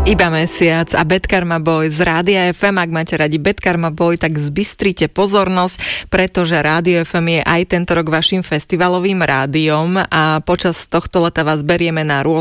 Iba mesiac a Bad Karma Boy z Rádia FM. Ak máte radi Bad Karma Boy, tak zbystrite pozornosť, pretože Rádio FM je aj tento rok vašim festivalovým rádiom a počas tohto leta vás berieme na rôzne